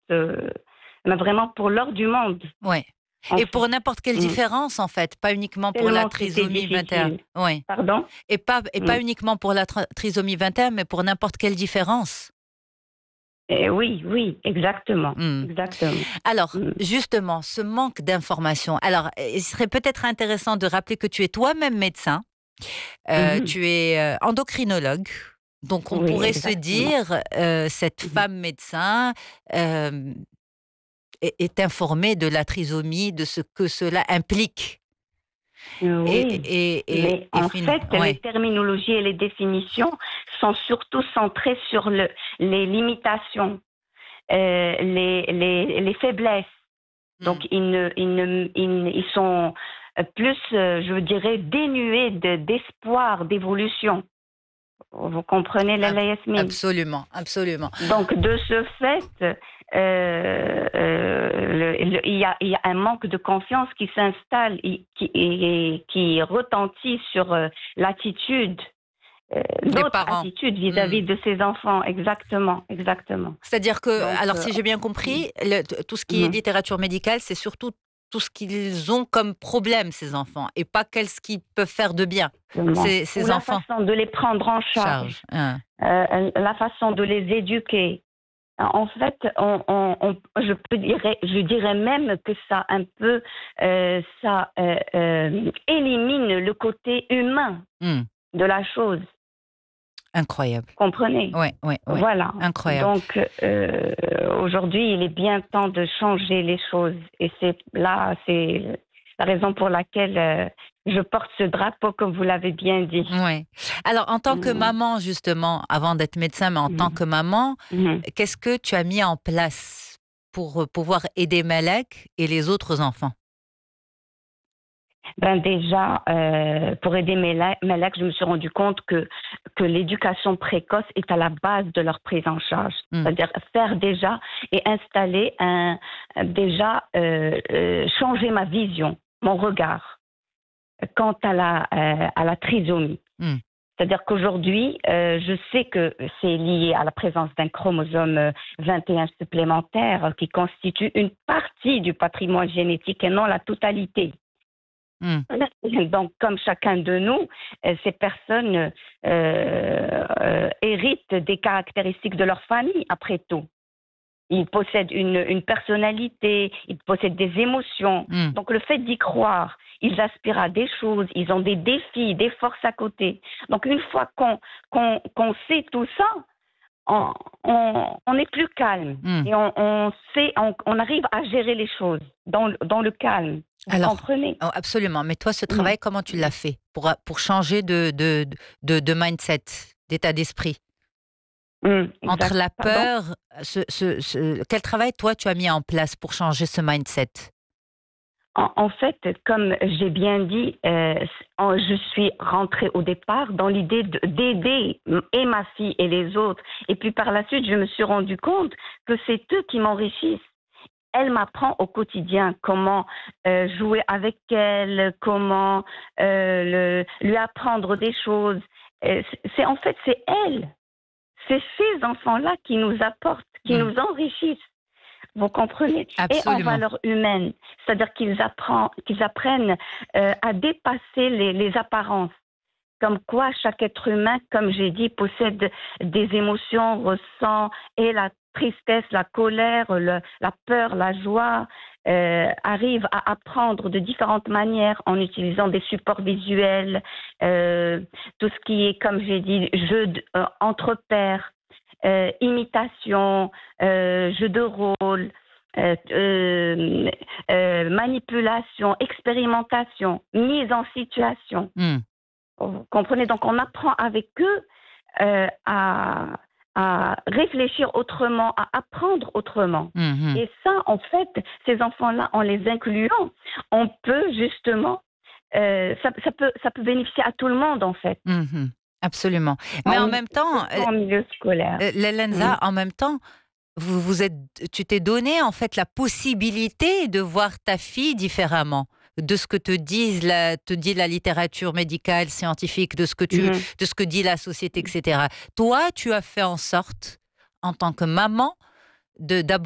mais vraiment pour l'or du monde. Ouais. En Et fait. pour n'importe quelle différence, en fait, pas uniquement pour la Tellement c'était trisomie 21. difficile. Oui. Pardon? Et pas uniquement pour la trisomie 21, mais pour n'importe quelle différence. Oui, oui, exactement. Hmm. Exactement. Alors, Mm. justement, ce manque d'informations. Alors, il serait peut-être intéressant de rappeler que tu es toi-même médecin, Mhm. tu es endocrinologue. Donc, on Oui, pourrait se exactement. dire, cette Mhm. femme médecin euh, est informée de la trisomie, de ce que cela implique. Et, Oui, et, et, mais et en fin- fait, les ouais. terminologies et les définitions sont surtout centrées sur les limitations, les faiblesses. Hmm. Donc, ils sont plus, je dirais, dénués d'espoir, d'évolution. Vous comprenez, Lala Yasmine? Absolument, absolument. Donc, de ce fait, il y a un manque de confiance qui s'installe et qui retentit sur l'attitude, Des notre parents. attitude Hmm. vis-à-vis de ces enfants. Exactement, exactement. C'est-à-dire que, Donc, alors si j'ai bien compris, tout ce qui est mhm. littérature médicale, c'est surtout tout ce qu'ils ont comme problème, ces enfants, et pas qu'est-ce qu'ils peuvent faire de bien, Exactement. Ou ces la enfants. façon de les prendre en charge, Charge. Hein. la façon de les éduquer. En fait, je dirais même que ça un peu, élimine le côté humain Hmm. de la chose. Incroyable. Comprenez? Ouais, ouais, ouais. Voilà. Incroyable. Donc aujourd'hui, il est bien temps de changer les choses, et c'est la raison pour laquelle je porte ce drapeau, comme vous l'avez bien dit. Ouais. Alors, en tant que Mhm. maman, justement, avant d'être médecin, mais en tant Mhm. que maman, Mhm. qu'est-ce que tu as mis en place pour pouvoir aider Malek et les autres enfants? Ben déjà, pour aider mes lacs, je me suis rendu compte que l'éducation précoce est à la base de leur prise en charge. Hmm. C'est-à-dire faire déjà et installer changer ma vision, mon regard quant à la trisomie. Hmm. C'est-à-dire qu'aujourd'hui, je sais que c'est lié à la présence d'un chromosome 21 supplémentaire qui constitue une partie du patrimoine génétique et non la totalité. Hmm. Donc, comme chacun de nous, ces personnes héritent des caractéristiques de leur famille, après tout. Ils possèdent une personnalité, ils possèdent des émotions. Hmm. Donc, le fait d'y croire, ils aspirent à des choses, ils ont des défis, des forces à côté. Donc, une fois qu'on sait tout ça, on est plus calme Hmm. et on arrive à gérer les choses dans le calme. Vous Alors, comprenez? oh, absolument. Mais toi, ce Mhm. travail, comment tu l'as fait pour changer de mindset, d'état d'esprit? Entre Exact. la Pardon? peur, quel travail, toi, tu as mis en place pour changer ce mindset? En fait, comme j'ai bien dit, je suis rentrée au départ dans l'idée d'aider et ma fille et les autres. Et puis par la suite, je me suis rendu compte que c'est eux qui m'enrichissent. Elle m'apprend au quotidien comment jouer avec elle, comment lui apprendre des choses. En fait, c'est elle. C'est ces enfants-là qui nous apportent, qui Hmm. nous enrichissent. Vous comprenez? Et en Absolument. valeur humaine, c'est-à-dire qu'ils apprennent à dépasser les apparences. Comme quoi, chaque être humain, comme j'ai dit, possède des émotions, ressent et la tristesse, la colère, la peur, la joie, arrive à apprendre de différentes manières en utilisant des supports visuels, tout ce qui est, comme j'ai dit, entre pairs, imitation, jeu de rôle, manipulation, expérimentation, mise en situation. Hmm. Vous comprenez? Donc, on apprend avec eux euh, à, à réfléchir autrement, à apprendre autrement. Hmm. Et ça, en fait, ces enfants-là, en les incluant, on peut justement, ça peut bénéficier à tout le monde, en fait, Hmm. Absolument. Mais en même temps, surtout en milieu scolaire. Lenza, Mhm. en même temps, tu t'es donné en fait la possibilité de voir ta fille différemment de ce que te dit la littérature médicale, scientifique, Mhm. de ce que dit la société, etc. Toi, tu as fait en sorte, en tant que maman, d'abord